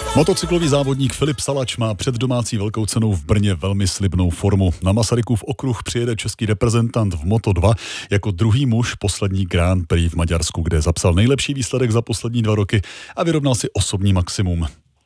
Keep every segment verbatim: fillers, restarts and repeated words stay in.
Motocyklový závodník Filip Salač má před domácí velkou cenou v Brně velmi slibnou formu. Na Masarykův okruh přijede český reprezentant v Moto dva jako druhý muž poslední Grand Prix v Maďarsku, kde zapsal nejlepší výsledek za poslední dva roky a vyrovnal si osobní maximum.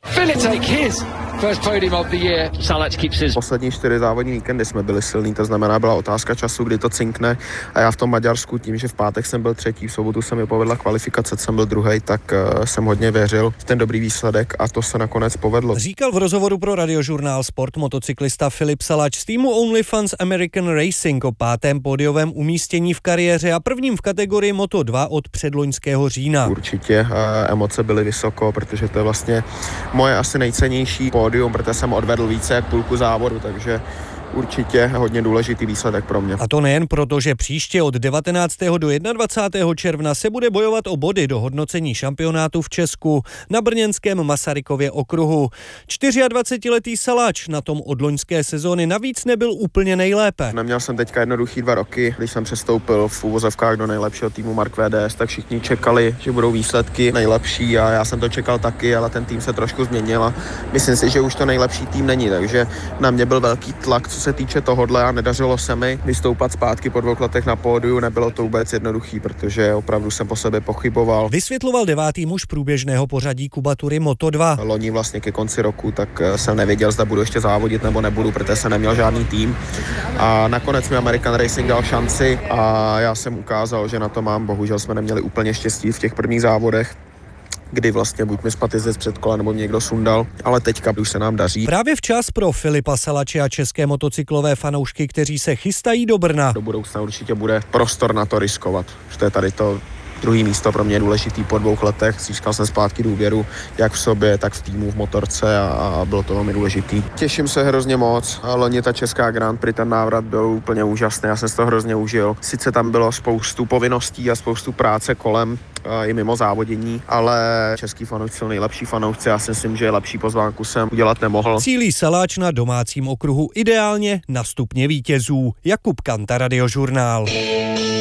Poslední čtyři závodní víkendy jsme byli silní, to znamená, byla otázka času, kdy to cinkne, a já v tom Maďarsku tím, že v pátek jsem byl třetí, v sobotu se mi povedla kvalifikace, jsem byl druhý, tak uh, jsem hodně věřil v ten dobrý výsledek a to se nakonec povedlo. Říkal v rozhovoru pro Radiožurnál Sport motocyklista Filip Salač z týmu OnlyFans American Racing o pátém pódiovém umístění v kariéře a prvním v kategorii Moto dva od předloňského října. Určitě uh, emoce byly vysoko, protože to je vlastně moje asi nejcennější pódium, protože jsem odvedl více jak půlku závodu, takže určitě hodně důležitý výsledek pro mě. A to nejen proto, že příště od devatenáctého do dvacátého prvního června se bude bojovat o body do hodnocení šampionátu v Česku na brněnském Masarykově okruhu. dvacetčtyřletý Salač na tom od loňské sezóny navíc nebyl úplně nejlépe. Neměl jsem teďka jednoduchý dva roky, když jsem přestoupil v úvozovkách do nejlepšího týmu Mark V D S, tak všichni čekali, že budou výsledky nejlepší a já jsem to čekal taky, ale ten tým se trošku změnil a myslím si, že už to nejlepší tým není, takže na mě byl velký tlak, co se týče tohodle, a nedařilo se mi vystoupat zpátky po dvou letech na pódiu, nebylo to vůbec jednoduchý, protože opravdu jsem po sobě pochyboval. Vysvětloval devátý muž průběžného pořadí Kubatury Moto dva. Loni vlastně ke konci roku, tak jsem nevěděl, zda budu ještě závodit nebo nebudu, protože jsem neměl žádný tým. A nakonec mi American Racing dal šanci a já jsem ukázal, že na to mám. Bohužel jsme neměli úplně štěstí v těch prvních závodech, kdy vlastně buď mi spadl z předkola, nebo mě někdo sundal, ale teďka už se nám daří. Právě včas pro Filipa Salače a české motocyklové fanoušky, kteří se chystají do Brna. Do budoucna určitě bude prostor na to riskovat, že to je tady to druhý místo pro mě důležitý po dvou letech. Získal jsem zpátky důvěru jak v sobě, tak v týmu, v motorce a, a bylo to velmi důležitý. Těším se hrozně moc. Loni ta česká Grand Prix, ten návrat byl úplně úžasný, já jsem si to hrozně užil. Sice tam bylo spoustu povinností a spoustu práce kolem, i mimo závodění, ale český fanoušci jsou nejlepší fanoušci, já si myslím, že lepší pozvánku jsem udělat nemohl. Cílí Salač na domácím okruhu ideálně na stupně vítězů. Jakub Kanta, Radiožurnál.